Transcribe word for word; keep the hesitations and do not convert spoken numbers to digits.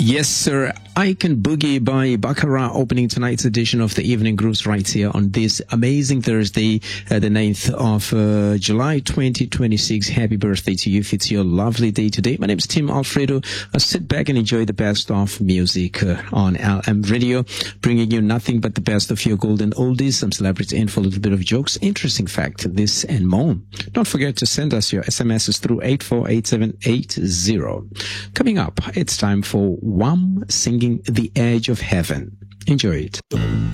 Yes, sir. I Can Boogie by Baccarat opening tonight's edition of the Evening Grooves right here on this amazing Thursday, uh, the ninth of uh, July, twenty twenty-six. Happy birthday to you if it's your lovely day today. My name is Tim Alfredo. Uh, sit back and enjoy the best of music uh, on L M Radio, bringing you nothing but the best of your golden oldies, some celebrity info, a little bit of jokes, interesting fact, this and more. Don't forget to send us your S M Ses through eight four eight seven eight zero. Coming up, it's time for W A M singing The Edge of Heaven. Enjoy it.